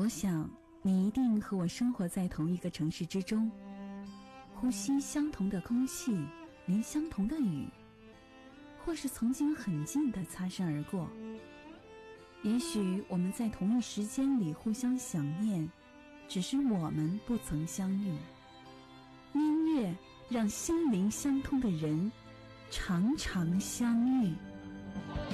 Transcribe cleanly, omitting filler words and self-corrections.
我想你一定和我生活在同一个城市之中，呼吸相同的空气，淋相同的雨，或是曾经很近的擦身而过。也许我们在同一时间里互相想念，只是我们不曾相遇。音乐让心灵相通的人常常相遇。